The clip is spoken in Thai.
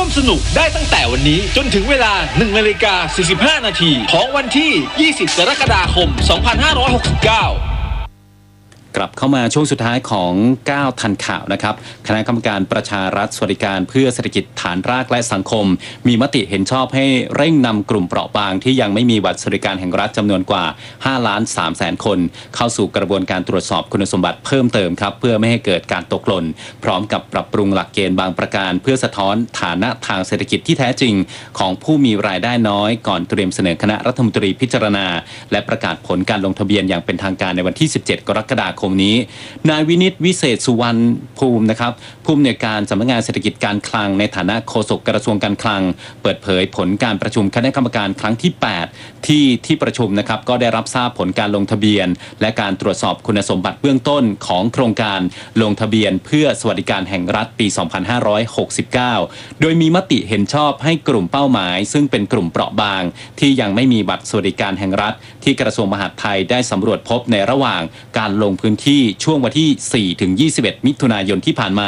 วมสนุกได้ตั้งแต่วันนี้จนถึงเวลา 1:45 นาทีของวันที่ 20 กรกฎาคม 2569 กลับเข้ามาช่วงสุดท้ายของ9ทันข่าวนะครับคณะกรรมการประชารัฐสวัสดิการเพื่อเศรษฐกิจฐานรากและสังคมมีมติเห็นชอบให้เร่งนำกลุ่มเปราะบางที่ยังไม่มีบัตรสวัสดิการแห่งรัฐจำนวนกว่า 5,300,000 คนเข้าสู่กระบวนการตรวจสอบคุณสมบัติเพิ่มเติมครับเพื่อไม่ให้เกิดการตกหล่นพร้อมกับปรับปรุงหลักเกณฑ์บางประการเพื่อสะท้อนฐานะทางเศรษฐกิจที่แท้จริงของผู้มีรายได้น้อยก่อนเตรียมเสนอคณะรัฐมนตรีพิจารณาและประกาศผลการลงทะเบียนอย่างเป็นทางการในวันที่ 17 กรกฎาคมนี้นายวินิตวิเศษสุวรรณภูมินะครับผู้อำนวยการสำนักงานเศรษฐกิจการคลังในฐานะโฆษกกระทรวงการคลังเปิดเผยผลการประชุมคณะกรรมการครั้งที่ 8 ที่ประชุมนะครับก็ได้รับทราบผลการลงทะเบียนและการตรวจสอบคุณสมบัติเบื้องต้นของโครงการลงทะเบียนเพื่อสวัสดิการแห่งรัฐปี 2569 โดยมีมติเห็นชอบให้กลุ่มเป้าหมายซึ่งเป็นกลุ่มเปราะบางที่ยังไม่มีบัตรสวัสดิการแห่งรัฐที่กระทรวงมหาดไทยได้สำรวจพบในระหว่างการลงพื้นที่ช่วงวันที่ 4-21 มิถุนายนที่ผ่านมา